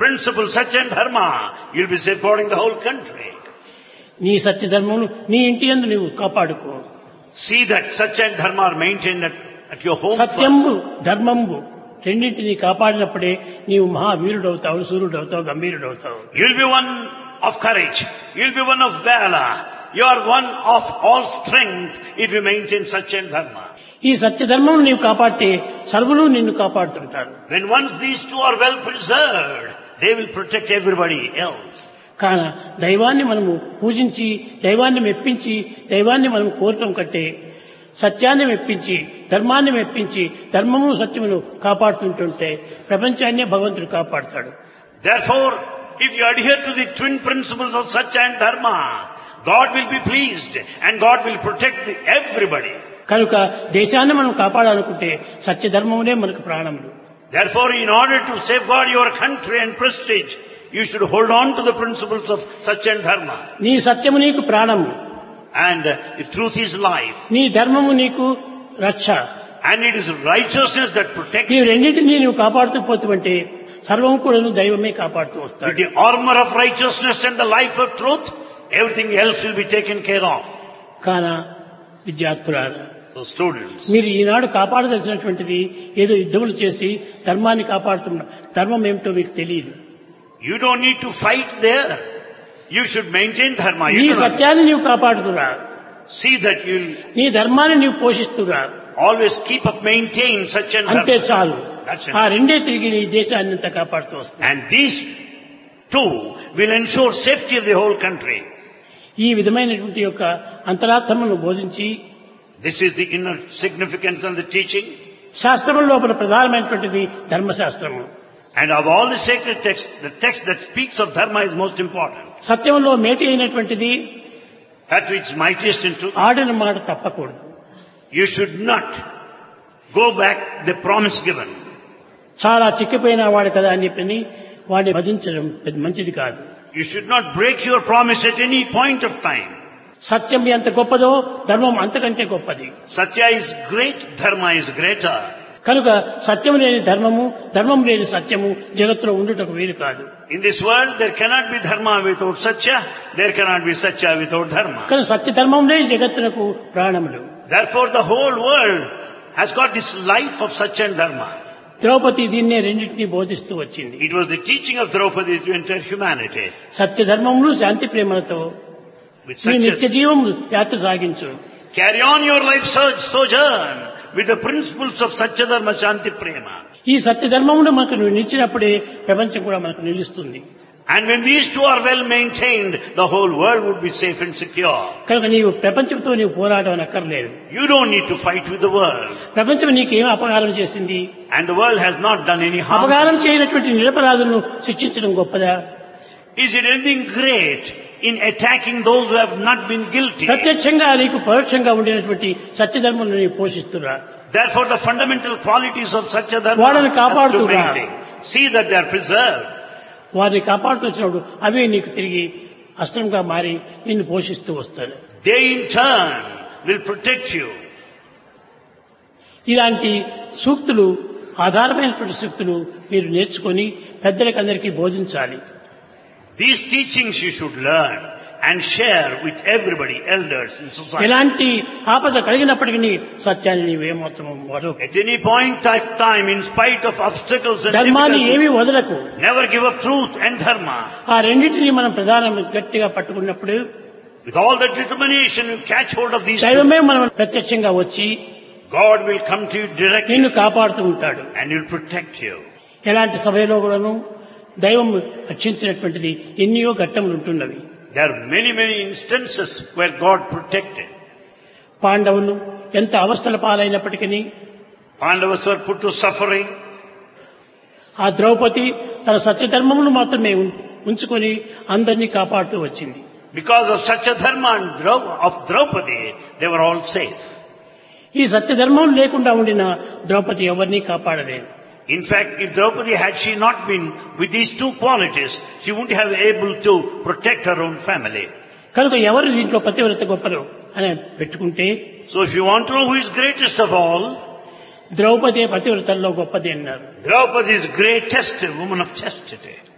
principle Satya and Dharma, you'll be safeguarding the whole country. నీ సత్యధర్మమును నీ ఇంటి యందు నీవు కాపాడుకో. See that Satya and Dharma are maintained at your home. సత్యంబు ధర్మంబు రెండింటిని కాపాడినప్పుడే నీవు మహావీరుడవుతావు, సూర్యుడవుతావు, గంభీరుడవుతావు. You'll be one of courage. You'll be one of valor. You are one of all strength if you maintain Satya and Dharma. ఈ సత్యధర్మం నీవు కాపాడితే సర్వులు నిన్ను కాపాడుతుంటారు. When once these two are well preserved, they will protect everybody else. కాన దైవాన్ని మనము పూజించి, దైవాన్ని మెప్పించి, దైవాన్ని మనం కోరటం కంటే సత్యాన్ని మెప్పించి, ధర్మాన్ని మెప్పించి, ధర్మము సత్యమును కాపాడుతుంటుంటే ప్రపంచాన్నే భగవంతుడు కాపాడుతాడు. Therefore, if you adhere to the twin principles of Satya and Dharma, God will be pleased and God will protect everybody. కనుక దేశాన్ని మనం కాపాడాలనుకుంటే సత్యధర్మమునే మనకు ప్రాణములు. Therefore, in order to safeguard your country and prestige, you should hold on to the principles of Satya and Dharma. నీ సత్యము నీకు ప్రాణము, And the truth is life. నీ ధర్మము నీకు రక్ష. And it is righteousness that protects ఈ you. రెండింటినీ నీవు కాపాడుతూ పోతుంటే సర్వం కూడా దైవమే కాపాడుతూ With వస్తాడు. the armor of righteousness and the life of truth, everything else will be taken care of. కాన విద్యార్థులారా, So students, మీరు ఈనాడు కాపాడదలసినటువంటిది ఏదో యుద్ధములు చేసి ధర్మాన్ని కాపాడుతున్న ధర్మం ఏమిటో మీకు తెలియదు. you don't need to fight there. You should maintain Dharma. నీ You do not సత్యాన్ని నీవు కాపాడుతురా, see that you'll నీ ధర్మాన్ని నీవు పోషిస్తురా, always keep up, maintain Satya and అంతే Dharma. చాలు. That's it. ఆ రెండే తిరిగి నీ దేశాన్ని అంతా కాపాడుతూ వస్తుంది. And these two will ensure safety of the whole country. ఈ విధమైనటువంటి యొక్క అంతరార్థమును బోధించి This is the inner significance of the teaching. శాస్త్రముల లోపల ప్రధానమైనటువంటిది ధర్మశాస్త్రము. And of all the sacred texts, the text that speaks of Dharma is most important. సత్యంలో మేటి అయినటువంటిది That which is mightiest in truth. ఆడిన మాట తప్పకూడదు. You should not go back the promise given. చాలా చిక్కిపోయిన వాడు కదా అని చెప్పి వాడిని వధించడం మంచిది కాదు. You should not break your promise at any point of time. సత్యం ఎంత గొప్పదో ధర్మం అంతకంటే గొప్పది. Satya is great, Dharma is greater. కనుక సత్యం లేని ధర్మము, ధర్మం లేని సత్యము జగత్తులో ఉండుటకు వీలు కాదు. In this world, there cannot be Dharma without Satya. There cannot be Satya without Dharma. కానీ సత్య ధర్మంలో జగత్తునకు ప్రాణములు. Therefore, the whole world has got this life of Satya and Dharma. Draupadi దీన్నే రెండింటినీ బోధిస్తూ వచ్చింది. It was the teaching of Draupadi to entire humanity. సత్య ధర్మములు శాంతి ప్రేమలతో With నీ నిత్య Satya, జీవం యాత్ర సాగించు. carry on your life sojourn with the principles of Satya Dharma Shanti Prema. ఈ సత్య ధర్మమును మనకు నువ్వు నిలిచినప్పుడే ప్రపంచం కూడా మనకు నిలుస్తుంది. And when these two are well maintained, the whole world would be safe and secure. కనుక నీవు ప్రపంచంతో నీవు పోరాటం అక్కర్లేదు. You don't need to fight with the world. ప్రపంచం నీకేం అపకారం చేసింది? And the world has not done any harm. అపకారం చేయనటువంటి నిరపరాధులను శిక్షించడం గొప్పదా? Is it anything great in attacking those who have not been guilty? ప్రత్యక్షంగా నీకు పరోక్షంగా ఉండినటువంటి సత్యధర్మం నీవు పోషిస్తున్నా. Therefore, the fundamental qualities of Satya Dharma వాళ్ళని has to కాపాడుతున్నా. maintain. See that they are preserved. వారిని కాపాడుతూ వచ్చినప్పుడు అవే నీకు తిరిగి అస్త్రంగా మారి నిన్ను పోషిస్తూ వస్తాడు. They in turn will protect you. ఇలాంటి సూక్తులు, ఆధారమైనటువంటి సూక్తులు మీరు నేర్చుకొని పెద్దలకందరికీ బోధించాలి. These teachings you should learn and share with everybody, elders in society. ఎలాంటి ఆపద కలిగినప్పటికీ సత్యాన్ని నీవేమాత్రం వదలకు. At any point of time, in spite of obstacles and ధర్మాన్ని ఏమీ difficulties, వదలకు. never give up truth and dharma. ఆ రెండింటినీ మనం ప్రధానంగా గట్టిగా పట్టుకున్నప్పుడు With all the determination, you catch hold of these two. దైవమే మనం ప్రత్యక్షంగా వచ్చి God will come to you directly నిన్ను కాపాడుతూ ఉంటాడు. and He'll protect you. ఎలాంటి సభలో కూడాను దైవం రక్షించినటువంటిది ఎన్నో ఘట్టములు ఉంటున్నవి. There are many, many instances where God protected. పాండవులు ఎంత అవస్థల పాలైనప్పటికీ Pandavas were put to suffering. ఆ ద్రౌపది తన సత్యధర్మమును మాత్రమే ఉంచుకొని అందరినీ కాపాడుతూ వచ్చింది. Because of Satya Dharma and of Draupadi, they were all safe. ఈ సత్యధర్మం లేకుండా ఉండిన ద్రౌపది ఎవరిని కాపాడలేదు. In fact, if Draupadi had she not been with these two qualities, she wouldn't have able to protect her own family. కనుక ఎవరు దీంట్లో పతివ్రత గొప్పలు అని పెట్టుకుంటే, So if you want to know who is greatest of all, Draupadi పతివ్రతల్లో గొప్పది అన్నారు. Draupadi is greatest woman of chastity.